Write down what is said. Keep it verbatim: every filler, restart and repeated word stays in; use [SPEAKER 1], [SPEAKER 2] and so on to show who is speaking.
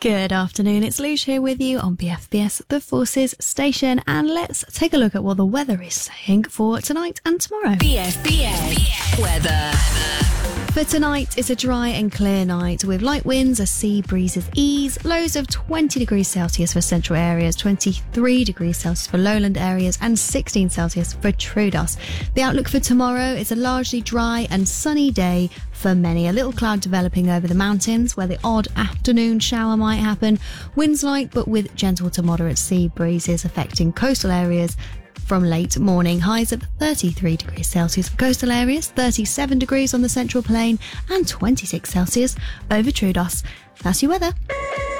[SPEAKER 1] Good afternoon, it's Luge here with you on B F B S The Forces station, and let's take a look at what the weather is saying for tonight and tomorrow.
[SPEAKER 2] B F B S weather.
[SPEAKER 1] For tonight, it's a dry and clear night with light winds as sea breezes ease, lows of twenty degrees Celsius for central areas, twenty-three degrees Celsius for lowland areas and sixteen Celsius for Troodos. The outlook for tomorrow is a largely dry and sunny day for many. A little cloud developing over the mountains where the odd afternoon shower might happen. Winds light but with gentle to moderate sea breezes affecting coastal areas from late morning. Highs of thirty-three degrees Celsius for coastal areas, thirty-seven degrees on the central plain and twenty-six Celsius over Troodos. That's your weather.